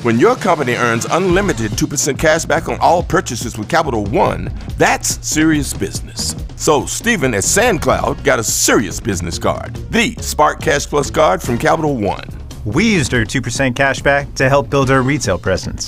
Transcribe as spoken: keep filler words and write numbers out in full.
When your company earns unlimited two percent cash back on all purchases with Capital One, that's serious business. So Stephen at SandCloud got a serious business card, the Spark Cash Plus card from Capital One. We used our two percent cash back to help build our retail presence.